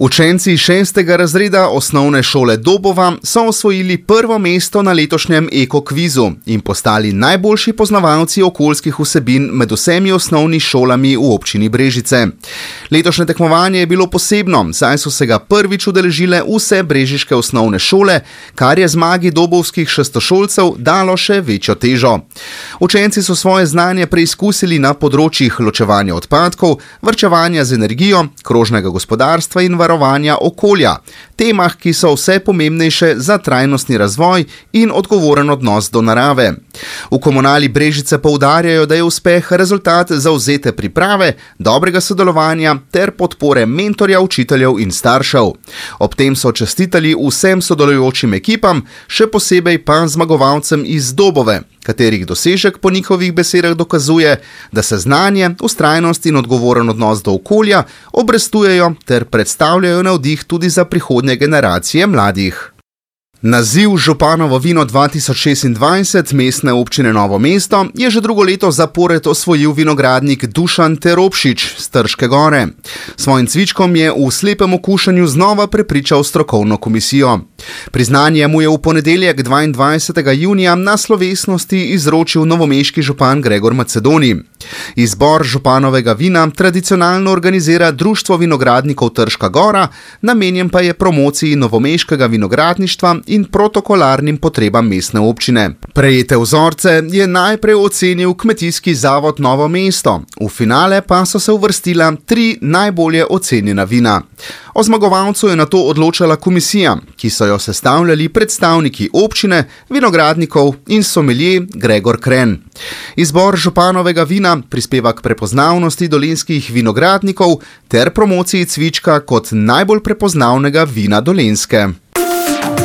Učenci 6. razreda osnovne šole Dobova so osvojili prvo mesto na letošnjem ekokvizu in postali najboljši poznavalci okoljskih vsebin med vsemi osnovnimi šolami v občini Brežice. Letošnje tekmovanje je bilo posebno, saj so se ga prvič udeležile vse brežiške osnovne šole, kar je zmagi dobovskih šestošolcev dalo še večjo težo. Učenci so svoje znanje preizkusili na področjih ločevanja odpadkov, varčevanja z energijo, krožnega gospodarstva in varovanja okolja, temah, ki so vse pomembnejše za trajnostni razvoj in odgovoren odnos do narave. V Komunali Brežice poudarjajo, da je uspeh rezultat zavzete priprave, dobrega sodelovanja ter podpore mentorja, učiteljev in staršev. Ob tem so čestitali vsem sodelujočim ekipam, še posebej pa zmagovalcem iz Dobove, katerih dosežek po njihovih besedah dokazuje, da se znanje, vztrajnost in odgovoren odnos do okolja obrestujejo ter predstavljajo navdih tudi za prihodnje generacije mladih. Naziv Županovo vino 2026 mestne občine Novo mesto je že drugo leto zapored osvojil vinogradnik Dušan Teropšič z Trške Gore. Svojim cvičkom je v slepem okušanju znova prepričal strokovno komisijo. Priznanje mu je v ponedeljek 22. junija na slovesnosti izročil novomeški župan Gregor Macedoni. Izbor županovega vina tradicionalno organizira Društvo vinogradnikov Trška Gora, namenjen pa je promociji novomeškega vinogradništva in protokolarnim potrebam mestne občine. Prejete vzorce je najprej ocenil Kmetijski zavod Novo mesto, v finale pa so se uvrstila 3 najbolje ocenjena vina. O zmagovalcu je nato odločala komisija, ki so jo sestavljali predstavniki občine, vinogradnikov in somelje Gregor Kren. Izbor županovega vina prispeva k prepoznavnosti dolenjskih vinogradnikov ter promociji cvička kot najbolj prepoznavnega vina Dolenjske.